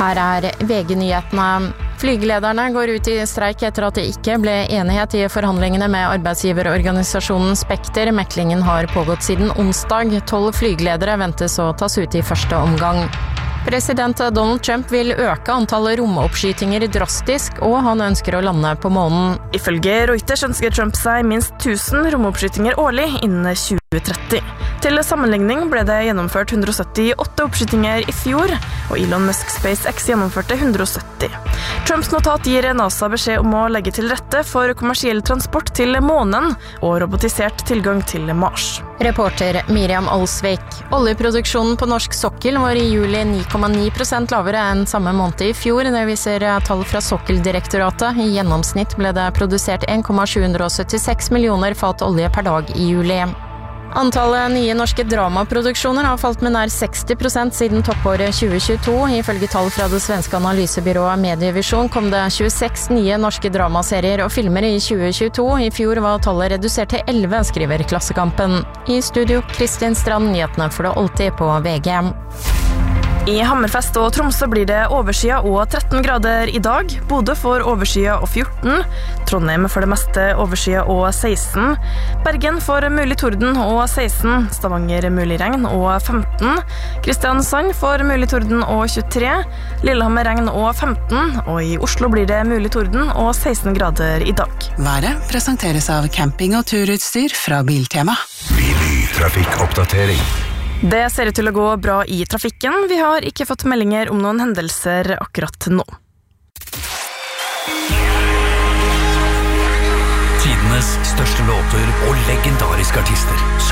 Her VG-nyhetene. Flygelederne går ut i streik etter at det ikke ble enighet i forhandlingene med arbeidsgiverorganisasjonen Spekter. Meklingen har pågått siden onsdag. 12 flygeledere ventes å tas ut i første omgang. President Donald Trump vil øke antallet romoppskytinger drastisk, og han ønsker å lande på månen. Ifølge Reuters ønsker Trump seg minst 1000 romoppskytinger årlig innen 2030. Til sammenligning ble det gjennomført 178 oppskytinger i fjor, og Elon Musk SpaceX gjennomførte 170. Trumps notat gir NASA beskjed om å legge til rette for kommersiell transport til månen og robotisert tilgang til Mars. Reporter Miriam Olsvik. Oljeproduksjonen på norsk sokkel var i juli 9,9% lavere enn samme måned i fjor. Det viser tall fra Sokkeldirektoratet. I gjennomsnitt ble det produsert 1,776 millioner fat olje per dag i juli. Antallet nye norske dramaproduksjoner har falt med nær 60% siden toppåret 2022. Ifølge tall fra det svenske analysebyrået Medievision kom det 26 nye norske dramaserier og filmer i 2022. I fjor var tallet redusert til 11, skriver Klassekampen. I studio Kristin Strand, nyhetene for det alltid på VG. I Hammerfest og Tromsø blir det overskyet og 13 grader i dag. Bodø får overskyet og 14. Trondheim for det meste overskyet og 16. Bergen får mulig torden og 16. Stavanger mulig regn og 15. Kristiansand får mulig torden og 23. Lillehammer regn og 15. Og i Oslo blir det mulig torden og 16 grader i dag. Været presenteres av camping- og turutstyr fra Biltema. Trafikkoppdatering. Det ser ut til å gå bra i trafikken. Vi har ikke fått meldinger om noen hendelser akkurat nå. Tidenes største låter og legendariske artister.